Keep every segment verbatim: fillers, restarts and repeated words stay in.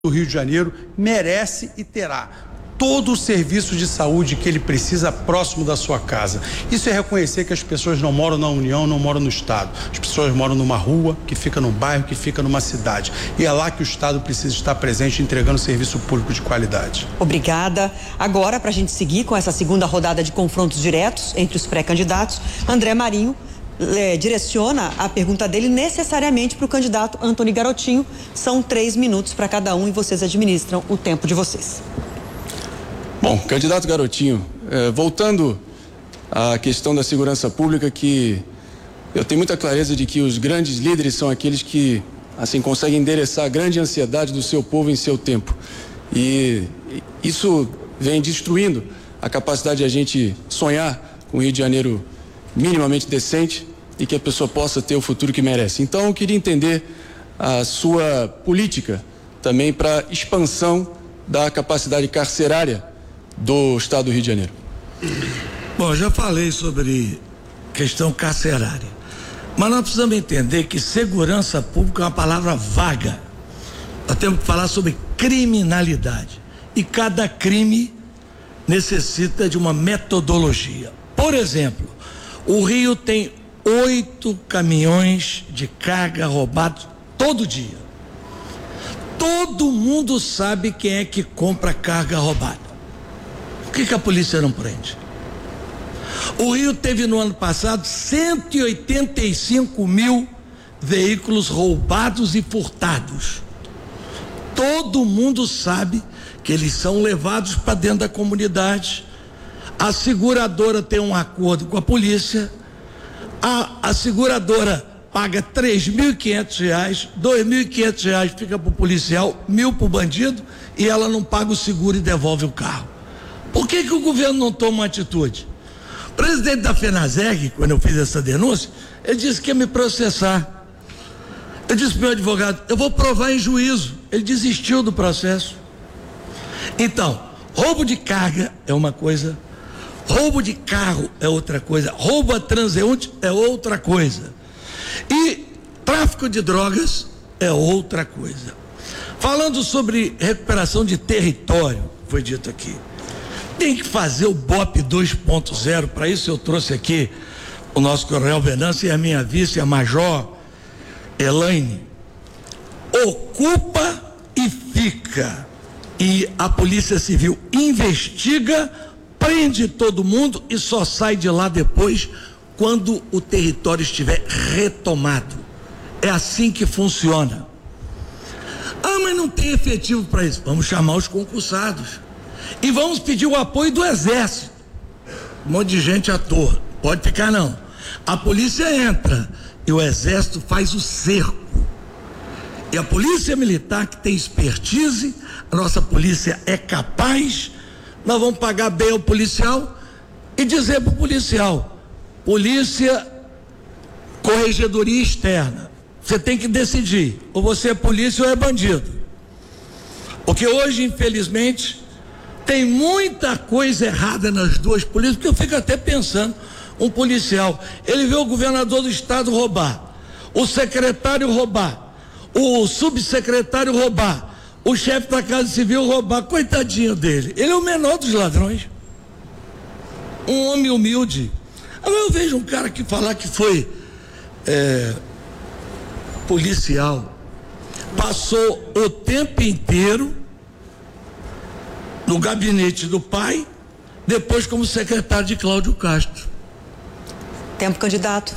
do Rio de Janeiro merece e terá todo o serviço de saúde que ele precisa próximo da sua casa. Isso é reconhecer que as pessoas não moram na União, não moram no Estado. As pessoas moram numa rua, que fica num bairro, que fica numa cidade. E é lá que o Estado precisa estar presente, entregando serviço público de qualidade. Obrigada. Agora, para a gente seguir com essa segunda rodada de confrontos diretos entre os pré-candidatos, André Marinho É, direciona a pergunta dele necessariamente para o candidato Antony Garotinho. São três minutos para cada um e vocês administram o tempo de vocês. Bom, candidato Garotinho, é, voltando à questão da segurança pública, que eu tenho muita clareza de que os grandes líderes são aqueles que, assim, conseguem endereçar a grande ansiedade do seu povo em seu tempo. E isso vem destruindo a capacidade de a gente sonhar com o Rio de Janeiro minimamente decente e que a pessoa possa ter o futuro que merece. Então, eu queria entender a sua política também para expansão da capacidade carcerária do Estado do Rio de Janeiro. Bom, já falei sobre questão carcerária, mas nós precisamos entender que segurança pública é uma palavra vaga. Nós temos que falar sobre criminalidade e cada crime necessita de uma metodologia. Por exemplo, o Rio tem oito caminhões de carga roubados todo dia. Todo mundo sabe quem é que compra carga roubada. Por que que a polícia não prende? O Rio teve no ano passado cento e oitenta e cinco mil veículos roubados e furtados. Todo mundo sabe que eles são levados para dentro da comunidade. A seguradora tem um acordo com a polícia, a, a seguradora paga três mil e quinhentos reais, dois mil e quinhentos reais fica para o policial, mil para o bandido, e ela não paga o seguro e devolve o carro. Por que que o governo não toma uma atitude? O presidente da FENASEG, quando eu fiz essa denúncia, ele disse que ia me processar. Eu disse para o meu advogado, eu vou provar em juízo. Ele desistiu do processo. Então, roubo de carga é uma coisa, roubo de carro é outra coisa, roubo a transeunte é outra coisa. E tráfico de drogas é outra coisa. Falando sobre recuperação de território, foi dito aqui, tem que fazer o B O P dois ponto zero. Para isso eu trouxe aqui o nosso coronel Venâncio e a minha vice, a major Elaine. Ocupa e fica. E a Polícia Civil investiga, prende todo mundo e só sai de lá depois quando o território estiver retomado. É assim que funciona. Ah, mas não tem efetivo para isso. Vamos chamar os concursados. E vamos pedir o apoio do Exército. Um monte de gente à toa. Pode ficar não. A polícia entra e o Exército faz o cerco. E a Polícia Militar, que tem expertise, a nossa polícia é capaz, nós vamos pagar bem ao policial e dizer para o policial, polícia, corregedoria externa, você tem que decidir, ou você é polícia ou é bandido. Porque hoje, infelizmente, tem muita coisa errada nas duas polícias, porque eu fico até pensando, um policial, ele vê o governador do estado roubar, o secretário roubar, o subsecretário roubar, o chefe da Casa Civil roubar, coitadinho dele, ele é o menor dos ladrões, um homem humilde. Agora eu vejo um cara que falar que foi é, policial, passou o tempo inteiro no gabinete do pai, depois como secretário de Cláudio Castro. Tempo, candidato.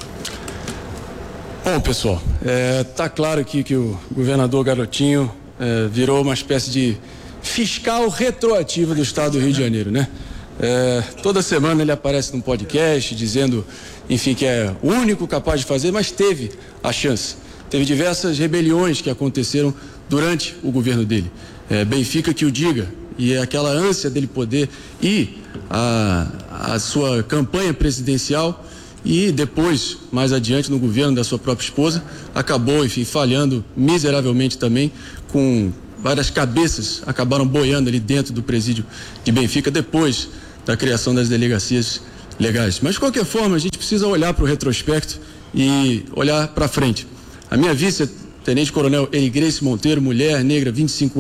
Bom, pessoal, está é, claro aqui que o governador Garotinho é, virou uma espécie de fiscal retroativo do estado do Rio de Janeiro, né? É, toda semana ele aparece num podcast dizendo, enfim, que é o único capaz de fazer, mas teve a chance. Teve diversas rebeliões que aconteceram durante o governo dele. É, Benfica que o diga, e aquela ânsia dele poder ir à, à sua campanha presidencial e depois, mais adiante, no governo da sua própria esposa, acabou, enfim, falhando miseravelmente também, com várias cabeças acabaram boiando ali dentro do presídio de Benfica depois da criação das delegacias legais. Mas, de qualquer forma, a gente precisa olhar para o retrospecto e olhar para frente. A minha vice Tenente Coronel Eri Grace Monteiro, mulher, negra, vinte e cinco